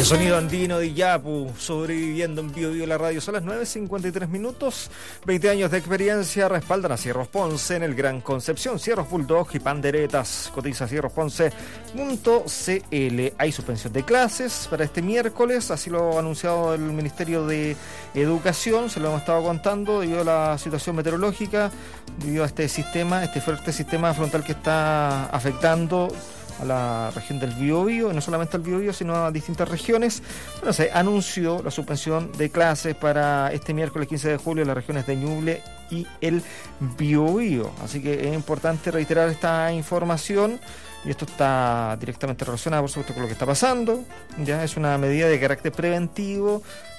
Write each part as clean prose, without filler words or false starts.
Sonido andino de Iyapu, sobreviviendo en Bio la radio. Son las 9:53 minutos. 20 años de experiencia respaldan a Cierros Ponce en el Gran Concepción. Cierros Bulldog y Panderetas. Cotiza cierroponce.cl. Hay suspensión de clases para este miércoles, así lo ha anunciado el Ministerio de Educación. Se lo hemos estado contando debido a la situación meteorológica, debido a este fuerte sistema frontal que está afectando a la región del Biobío, no solamente al Biobío, sino a distintas regiones. Bueno, se anunció la suspensión de clases para este miércoles 15 de julio en las regiones de Ñuble y el Biobío. Así que es importante reiterar esta información, y esto está directamente relacionado, por supuesto, con lo que está pasando. Ya es una medida de carácter preventivo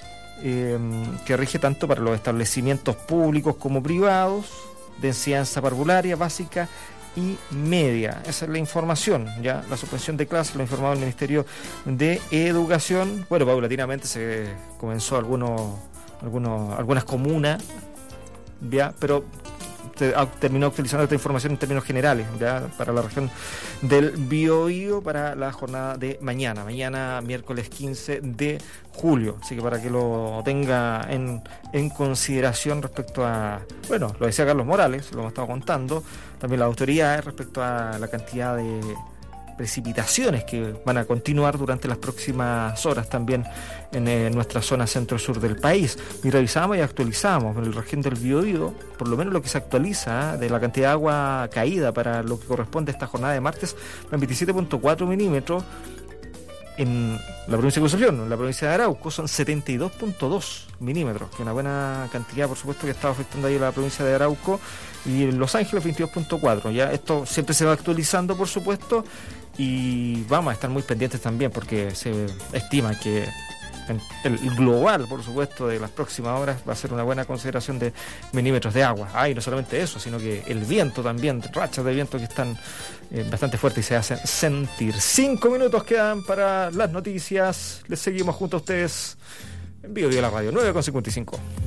que rige tanto para los establecimientos públicos como privados de enseñanza parvularia, básica y media. Esa es la información, ya la suspensión de clases lo ha informado el Ministerio de Educación. Bueno, paulatinamente se comenzó algunas comunas, ya, pero terminó utilizando esta información en términos generales, ya, para la región del Biobío, para la jornada de mañana miércoles 15 de julio. Así que para que lo tenga en consideración respecto a, bueno, lo decía Carlos Morales, lo hemos estado contando, también las autoridades respecto a la cantidad de precipitaciones que van a continuar durante las próximas horas también en nuestra zona centro-sur del país. Y revisamos y actualizamos en la región del Biobío, por lo menos lo que se actualiza de la cantidad de agua caída para lo que corresponde a esta jornada de martes, en 27.4 milímetros. En la provincia de Concepción, en la provincia de Arauco, son 72.2 milímetros, que es una buena cantidad, por supuesto, que está afectando ahí a la provincia de Arauco. Y en Los Ángeles, 22.4. Ya esto siempre se va actualizando, por supuesto, y vamos a estar muy pendientes también, porque se estima que el global, por supuesto, de las próximas horas va a ser una buena consideración de milímetros de agua. Y no solamente eso, sino que el viento también, rachas de viento que están bastante fuertes y se hacen sentir. 5 minutos quedan para las noticias. Les seguimos junto a ustedes en Bio la radio, 9:55.